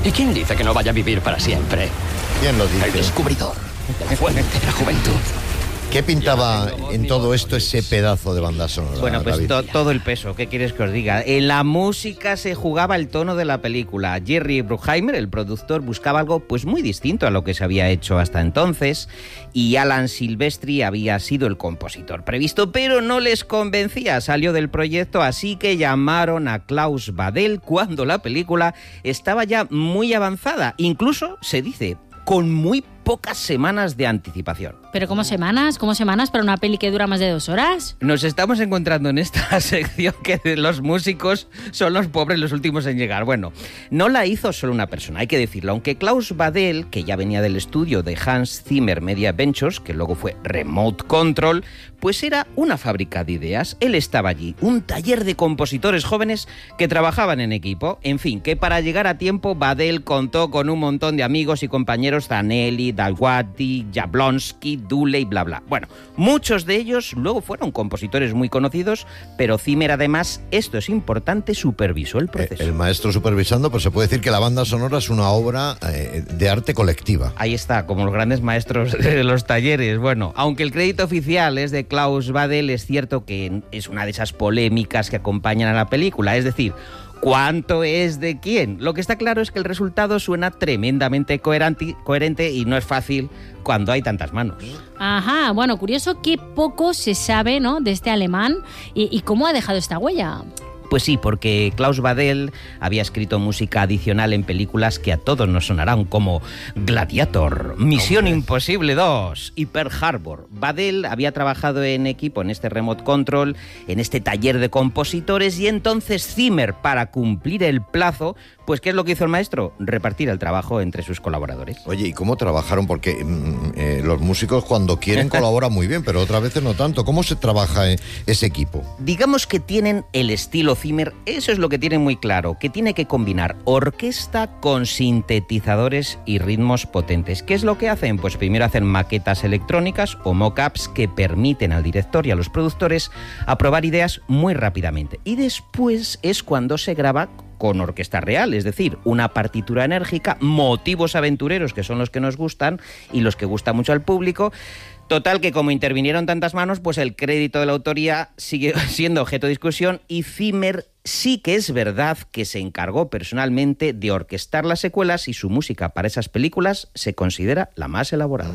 ¿Y quién dice que no vaya a vivir para siempre? ¿Quién lo dice? El descubridor de la fuente de la juventud. ¿Qué pintaba en todo esto ese pedazo de banda sonora? Bueno, pues David? todo el peso, ¿qué quieres que os diga? En la música se jugaba el tono de la película. Jerry Bruckheimer, el productor, buscaba algo pues muy distinto a lo que se había hecho hasta entonces, y Alan Silvestri había sido el compositor previsto, pero no les convencía, salió del proyecto, así que llamaron a Klaus Badel cuando la película estaba ya muy avanzada, incluso se dice con muy pocas semanas de anticipación. ¿Pero cómo semanas? ¿Cómo semanas para una peli que dura más de 2 horas? Nos estamos encontrando en esta sección que los músicos son los pobres los últimos en llegar. Bueno, no la hizo solo una persona, hay que decirlo. Aunque Klaus Badel, que ya venía del estudio de Hans Zimmer Media Ventures, que luego fue Remote Control, pues era una fábrica de ideas. Él estaba allí, un taller de compositores jóvenes que trabajaban en equipo. En fin, que para llegar a tiempo, Badel contó con un montón de amigos y compañeros: Zanelli, Dalwadi, Jablonski, Dooley, bla bla. Bueno, muchos de ellos luego fueron compositores muy conocidos, pero Zimmer además, esto es importante, supervisó el proceso. El maestro supervisando, pues se puede decir que la banda sonora es una obra de arte colectiva. Ahí está, como los grandes maestros de los talleres. Bueno, aunque el crédito oficial es de Klaus Badel, es cierto que es una de esas polémicas que acompañan a la película, es decir, ¿cuánto es de quién? Lo que está claro es que el resultado suena tremendamente coherente y no es fácil cuando hay tantas manos. Ajá, bueno, curioso que poco se sabe, ¿no?, de este alemán y cómo ha dejado esta huella. Pues sí, porque Klaus Badel había escrito música adicional en películas que a todos nos sonarán, como Gladiator, Misión Imposible 2 y Pearl Harbor. Badel había trabajado en equipo en este Remote Control, en este taller de compositores, y entonces Zimmer, para cumplir el plazo, pues ¿qué es lo que hizo el maestro? Repartir el trabajo entre sus colaboradores. Oye, ¿y cómo trabajaron? Porque los músicos cuando quieren colaboran muy bien, pero otras veces no tanto. ¿Cómo se trabaja ese equipo? Digamos que tienen el estilo Zimmer, eso es lo que tienen muy claro, que tiene que combinar orquesta con sintetizadores y ritmos potentes. ¿Qué es lo que hacen? Pues primero hacen maquetas electrónicas o mock-ups que permiten al director y a los productores aprobar ideas muy rápidamente. Y después es cuando se graba con orquesta real, es decir, una partitura enérgica, motivos aventureros, que son los que nos gustan y los que gusta mucho al público. Total, que como intervinieron tantas manos, pues el crédito de la autoría sigue siendo objeto de discusión, y Zimmer sí que es verdad que se encargó personalmente de orquestar las secuelas, y su música para esas películas se considera la más elaborada.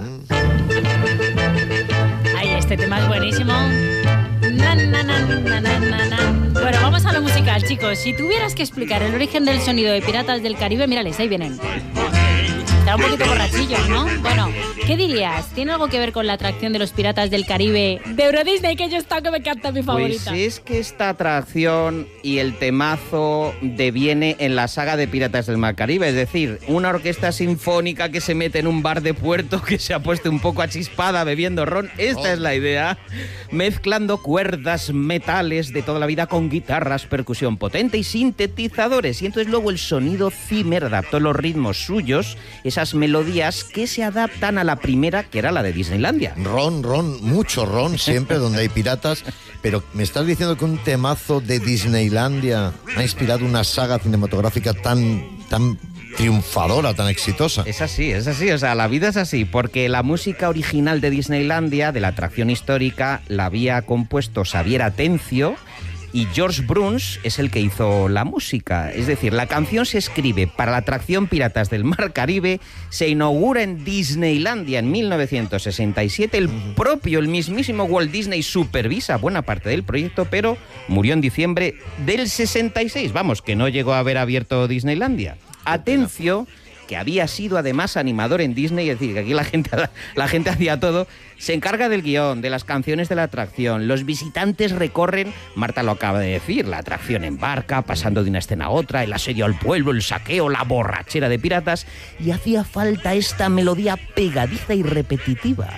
Ay, este tema es buenísimo. Na, na, na, na, na, na, na. Bueno, vamos a lo musical, chicos. Si tuvieras que explicar el origen del sonido de Piratas del Caribe, mírales, ahí vienen. Estará un poquito borrachillos, ¿no? Bueno, ¿qué dirías? ¿Tiene algo que ver con la atracción de los Piratas del Caribe de Euro Disney, que yo está que me encanta, mi favorita? Pues es que esta atracción y el temazo deviene en la saga de Piratas del Mar Caribe, es decir, una orquesta sinfónica que se mete en un bar de puerto, que se ha puesto un poco achispada bebiendo ron. Esta es la idea, mezclando cuerdas, metales de toda la vida con guitarras, percusión potente y sintetizadores. Y entonces luego el sonido Zimmer adaptó los ritmos suyos, esas melodías que se adaptan a la primera, que era la de Disneylandia. Ron, mucho ron, siempre donde hay piratas. Pero me estás diciendo que un temazo de Disneylandia ha inspirado una saga cinematográfica tan triunfadora, tan exitosa. Es así, o sea, la vida es así, porque la música original de Disneylandia, de la atracción histórica, la había compuesto Xavier Atencio, y George Bruns es el que hizo la música. Es decir, la canción se escribe para la atracción Piratas del Mar Caribe, se inaugura en Disneylandia en 1967, el mismísimo Walt Disney supervisa buena parte del proyecto, pero murió en diciembre del 66, vamos, que no llegó a haber abierto Disneylandia. Atencio, que había sido además animador en Disney, es decir, que aquí la gente hacía todo, se encarga del guión, de las canciones de la atracción. Los visitantes recorren, Marta lo acaba de decir, la atracción en barca, pasando de una escena a otra, el asedio al pueblo, el saqueo, la borrachera de piratas, y hacía falta esta melodía pegadiza y repetitiva.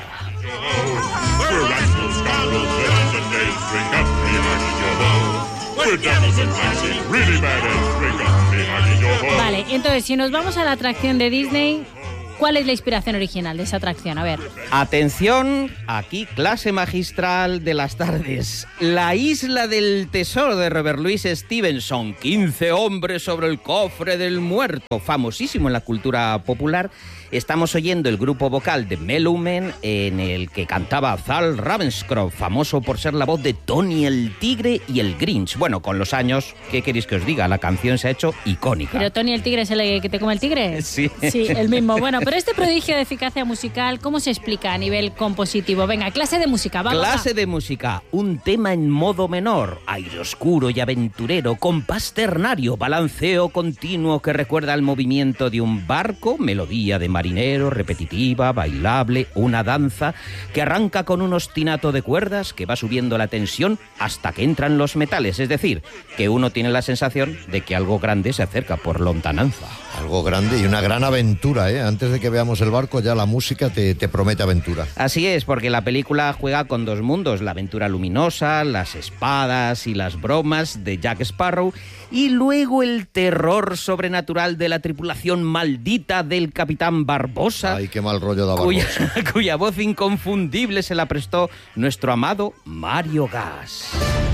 Vale, entonces si nos vamos a la atracción de Disney, ¿Cuál es la inspiración original de esa atracción? A ver. Atención, aquí clase magistral de las tardes. La isla del tesoro de Robert Louis Stevenson. 15 hombres sobre el cofre del muerto. Famosísimo en la cultura popular. Estamos oyendo el grupo vocal de Melumen, en el que cantaba Zal Ravenscroft, famoso por ser la voz de Tony el Tigre y el Grinch. Bueno, con los años, ¿qué queréis que os diga? La canción se ha hecho icónica. ¿Pero Tony el Tigre es el que te come el tigre? Sí. Sí, el mismo. Bueno, pero este prodigio de eficacia musical, ¿cómo se explica a nivel compositivo? Venga, clase de música, vamos. Clase de música, un tema en modo menor, aire oscuro y aventurero, compás ternario, balanceo continuo que recuerda al movimiento de un barco, melodía de marinero, repetitiva, bailable, una danza que arranca con un ostinato de cuerdas que va subiendo la tensión hasta que entran los metales, es decir, que uno tiene la sensación de que algo grande se acerca por lontananza. Algo grande y una gran aventura, ¿eh? Antes de que veamos el barco, ya la música te promete aventura. Así es, porque la película juega con dos mundos, la aventura luminosa, las espadas y las bromas de Jack Sparrow, y luego el terror sobrenatural de la tripulación maldita del Capitán Barbosa. Ay, qué mal rollo da Barbosa. Cuya voz inconfundible se la prestó nuestro amado Mario Gas.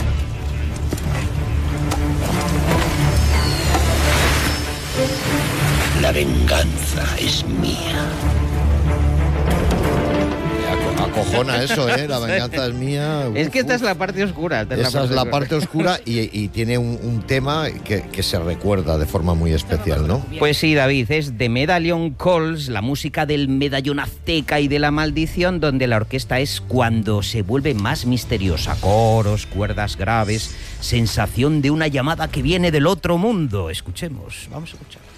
La venganza es mía. Acojona eso, ¿eh? La venganza es mía. Es que esta es la parte oscura. Esa es la parte oscura y tiene un tema que se recuerda de forma muy especial, ¿no? Pues sí, David, es The Medallion Calls, la música del medallón azteca y de la maldición, donde la orquesta es cuando se vuelve más misteriosa. Coros, cuerdas graves, sensación de una llamada que viene del otro mundo. Escuchemos, vamos a escuchar.